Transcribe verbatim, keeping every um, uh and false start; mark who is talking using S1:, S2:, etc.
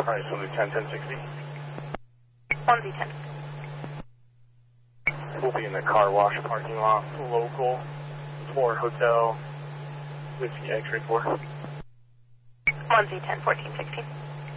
S1: Alright, so ten ten sixty.
S2: one Z ten.
S1: We'll be in the car wash parking lot, local, for hotel, Whiskey X-ray four.
S2: one Z ten, fourteen sixteen.